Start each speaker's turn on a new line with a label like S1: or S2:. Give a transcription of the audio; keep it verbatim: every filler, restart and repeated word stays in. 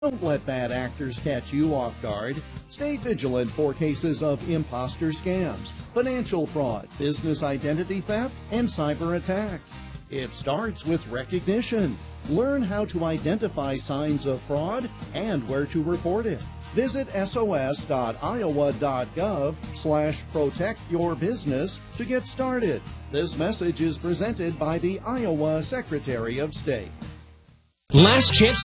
S1: Don't let bad actors catch you off guard. Stay vigilant for cases of imposter scams, financial fraud, business identity theft, and cyber attacks. It starts with recognition. Learn how to identify signs of fraud and where to report it. Visit sos dot iowa dot gov slash protect your business to get started. This message is presented by the Iowa Secretary of State.
S2: Last chance